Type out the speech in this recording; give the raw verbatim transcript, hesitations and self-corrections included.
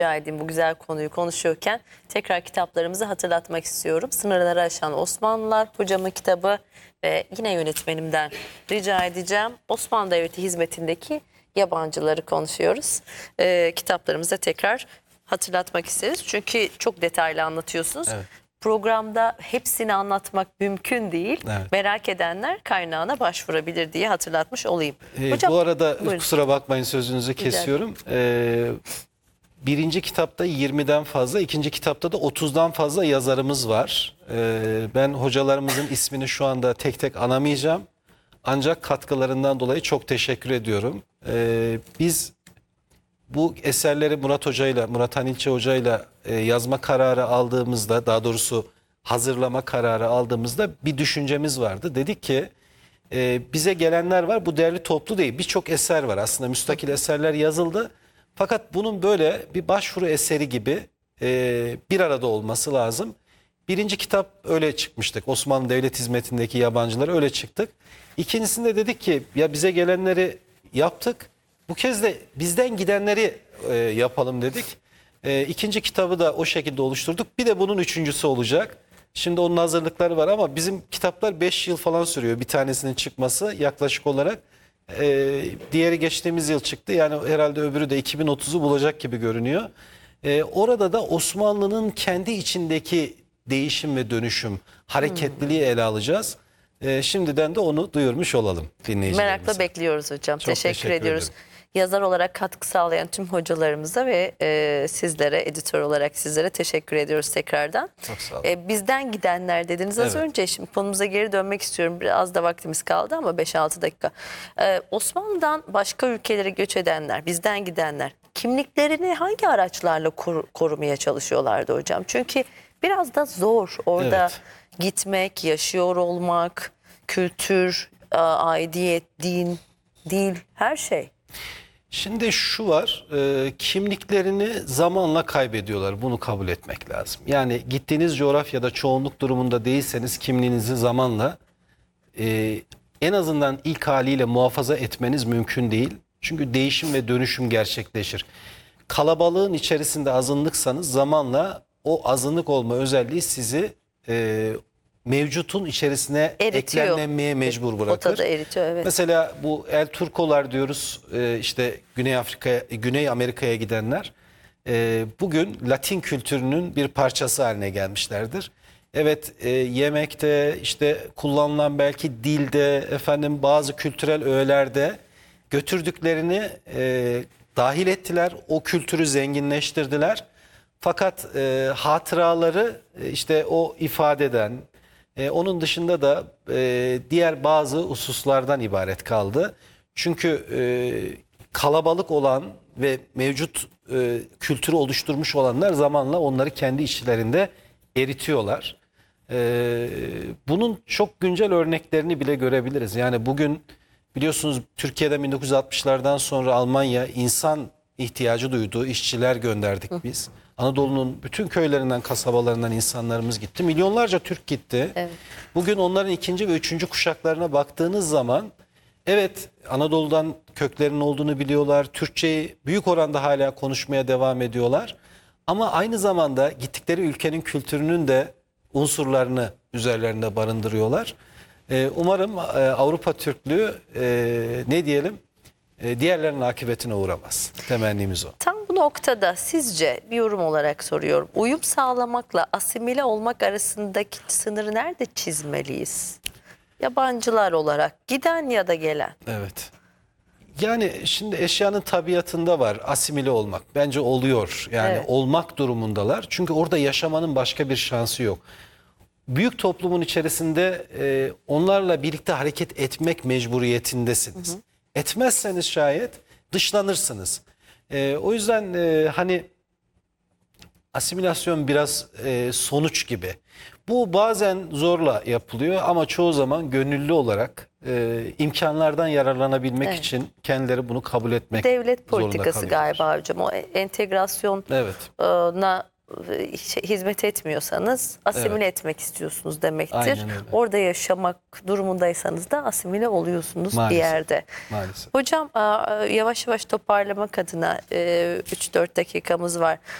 rica edeyim bu güzel konuyu konuşuyorken tekrar kitaplarımızı hatırlatmak istiyorum. Sınırları Aşan Osmanlılar hocamın kitabı ve yine yönetmenimden rica edeceğim. Osmanlı Devleti hizmetindeki yabancıları konuşuyoruz. Ee, kitaplarımızı tekrar hatırlatmak isteriz. Çünkü çok detaylı anlatıyorsunuz. Evet. Programda hepsini anlatmak mümkün değil. Evet. Merak edenler kaynağına başvurabilir diye hatırlatmış olayım. Ee, Hocam, bu arada buyurun. kusura bakmayın sözünüzü kesiyorum. Ee, birinci kitapta yirmiden fazla, ikinci kitapta da otuzdan fazla yazarımız var. Ee, ben hocalarımızın ismini şu anda tek tek anamayacağım. Ancak katkılarından dolayı çok teşekkür ediyorum. Ee, biz bu eserleri Murat Hoca'yla, Murat Hanilçi Hoca'yla e, yazma kararı aldığımızda, daha doğrusu hazırlama kararı aldığımızda bir düşüncemiz vardı. Dedik ki e, bize gelenler var, bu değerli toplu değil. Birçok eser var aslında, müstakil eserler yazıldı. Fakat bunun böyle bir başvuru eseri gibi e, bir arada olması lazım. Birinci kitap öyle çıkmıştık. Osmanlı Devlet Hizmetindeki Yabancılar öyle çıktık. İkincisinde dedik ki ya bize gelenleri yaptık. Bu kez de bizden gidenleri e, yapalım dedik. E, ikinci kitabı da o şekilde oluşturduk. Bir de bunun üçüncüsü olacak. Şimdi onun hazırlıkları var ama bizim kitaplar beş yıl falan sürüyor bir tanesinin çıkması yaklaşık olarak. E, diğeri geçtiğimiz yıl çıktı. Yani herhalde öbürü de iki bin otuzu bulacak gibi görünüyor. E, orada da Osmanlı'nın kendi içindeki değişim ve dönüşüm, hareketliliği ele alacağız. E, şimdiden de onu duyurmuş olalım dinleyicilerimize. Merakla bekliyoruz hocam. Çok Teşekkür, teşekkür ediyoruz. ederim. Yazar olarak katkı sağlayan tüm hocalarımıza ve e, sizlere, editör olarak sizlere teşekkür ediyoruz tekrardan. Çok sağ olun. E, bizden gidenler dediniz az Evet. önce. Şimdi konumuza geri dönmek istiyorum. Biraz da vaktimiz kaldı ama beş altı dakika. E, Osmanlı'dan başka ülkelere göç edenler, bizden gidenler kimliklerini hangi araçlarla koru- korumaya çalışıyorlardı hocam? Çünkü biraz da zor orada Evet. gitmek, yaşıyor olmak, kültür, a- aidiyet, din, dil, her şey. Şimdi şu var, e, kimliklerini zamanla kaybediyorlar. Bunu kabul etmek lazım. Yani gittiğiniz coğrafyada çoğunluk durumunda değilseniz kimliğinizi zamanla e, en azından ilk haliyle muhafaza etmeniz mümkün değil. Çünkü değişim ve dönüşüm gerçekleşir. Kalabalığın içerisinde azınlıksanız zamanla o azınlık olma özelliği sizi e, mevcutun içerisine Eritiyor. eklemlenmeye mecbur bırakır. Potada eritiyor, evet. Mesela bu El Turkolar diyoruz, e, işte Güney Afrika'ya, Güney Amerika'ya gidenler e, bugün Latin kültürünün bir parçası haline gelmişlerdir. Evet, e, yemekte, işte kullanılan belki dilde, efendim bazı kültürel öğelerde götürdüklerini e, dahil ettiler, o kültürü zenginleştirdiler. Fakat e, hatıraları e, işte o ifadeden, e, onun dışında da e, diğer bazı hususlardan ibaret kaldı. Çünkü e, kalabalık olan ve mevcut e, kültürü oluşturmuş olanlar zamanla onları kendi içlerinde eritiyorlar. E, bunun çok güncel örneklerini bile görebiliriz. Yani bugün biliyorsunuz Türkiye'de bin dokuz yüz altmışlardan sonra Almanya insan ihtiyacı duyduğu işçiler gönderdik biz. Anadolu'nun bütün köylerinden, kasabalarından insanlarımız gitti. Milyonlarca Türk gitti. Evet. Bugün onların ikinci ve üçüncü kuşaklarına baktığınız zaman evet Anadolu'dan köklerinin olduğunu biliyorlar. Türkçeyi büyük oranda hala konuşmaya devam ediyorlar. Ama aynı zamanda gittikleri ülkenin kültürünün de unsurlarını üzerlerinde barındırıyorlar. Ee, umarım e, Avrupa Türklüğü e, ne diyelim e, diğerlerinin akıbetine uğramaz. Temennimiz o. Tam bu noktada sizce bir yorum olarak soruyorum. Uyum sağlamakla asimile olmak arasındaki sınırı nerede çizmeliyiz? Yabancılar olarak giden ya da gelen. Evet. Yani şimdi eşyanın tabiatında var asimile olmak. Bence oluyor. Yani Evet. olmak durumundalar. Çünkü orada yaşamanın başka bir şansı yok. Büyük toplumun içerisinde e, onlarla birlikte hareket etmek mecburiyetindesiniz. Hı hı. Etmezseniz şayet dışlanırsınız. E, o yüzden e, hani asimilasyon biraz e, sonuç gibi. Bu bazen zorla yapılıyor ama çoğu zaman gönüllü olarak e, imkanlardan yararlanabilmek Evet. için kendileri bunu kabul etmek Devlet zorunda politikası kalıyorlar. galiba hocam. O entegrasyona Evet. e, şey, hizmet etmiyorsanız asimile Evet. etmek istiyorsunuz demektir. Aynen öyle. Orada yaşamak durumundaysanız da asimile oluyorsunuz Maalesef. bir yerde. Maalesef. Hocam yavaş yavaş toparlamak adına üç dört dakikamız var.